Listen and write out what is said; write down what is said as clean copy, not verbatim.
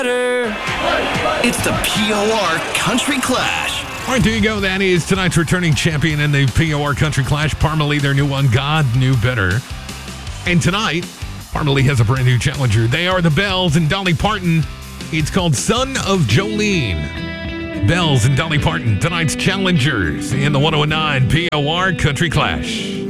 It's the POR Country Clash. All right, there you go. That is tonight's returning champion in the POR Country Clash. Parmalee, their new one, God Knew Better. And tonight, Parmalee has a brand new challenger. They are the Bells and Dolly Parton. It's called Son of Jolene. Bells and Dolly Parton, tonight's challengers in the 109 POR Country Clash.